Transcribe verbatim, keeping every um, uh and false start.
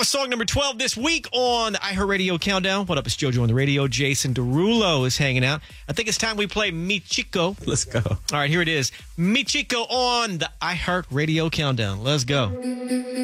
Song number twelve this week on the iHeartRadio Countdown. What up? It's JoJo on the radio. Jason Derulo is hanging out. I think it's time we play Mi Chico. Let's go. All right, here it is. Mi Chico on the iHeartRadio Countdown. Let's go.